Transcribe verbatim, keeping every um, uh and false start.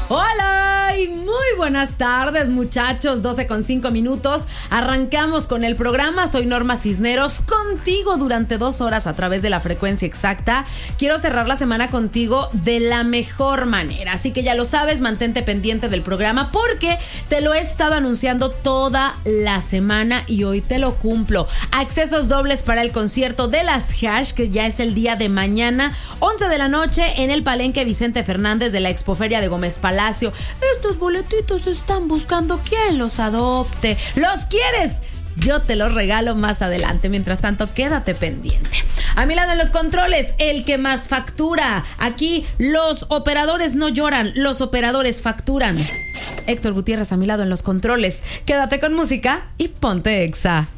Hola y muy buenas tardes, muchachos. doce con cinco minutos. Arrancamos con el programa. Soy Norma Cisneros, contigo durante dos horas a través de la frecuencia exacta. Quiero cerrar la semana contigo de la mejor manera. Así que ya lo sabes, mantente pendiente del programa porque te lo he estado anunciando toda la semana y hoy te lo cumplo. Accesos dobles para el concierto de las Hash, que ya es el día de mañana, once de la noche, en el Palenque Vicente Fernández de la Expoferia de Gómez Palacio. Estos boletitos están buscando quién los adopte. ¿Los quieres? Yo te los regalo más adelante. Mientras tanto, quédate pendiente. A mi lado en los controles, el que más factura. Aquí los operadores no lloran, los operadores facturan. Héctor Gutiérrez a mi lado en los controles. Quédate con música y ponte Exa.